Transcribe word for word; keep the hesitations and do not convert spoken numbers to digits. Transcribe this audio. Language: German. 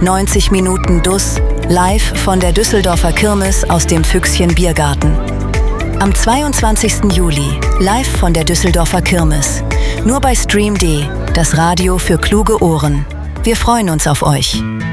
neunzig Minuten D U S, live von der Düsseldorfer Kirmes aus dem Füchschen Biergarten. Am zweiundzwanzigsten Juli, live von der Düsseldorfer Kirmes. Nur bei Stream D, das Radio für kluge Ohren. Wir freuen uns auf euch.